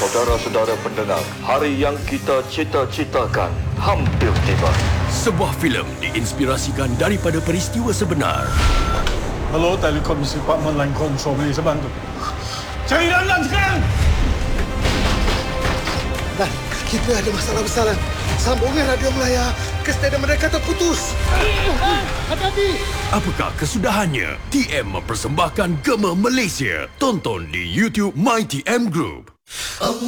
Saudara-saudara pendengar, hari yang kita cita-citakan hampir tiba. Sebuah filem diinspirasikan daripada peristiwa sebenar. Hello, Telekom Department Line Control, boleh saya bantu? Cari Lanlan sekarang! Dan kita ada masalah besar, Lan. Sambungan radio Melaya ke stadium mereka terputus. Hati-hati! Apakah kesudahannya? TM mempersembahkan Gema Malaysia. Tonton di YouTube My TM Group.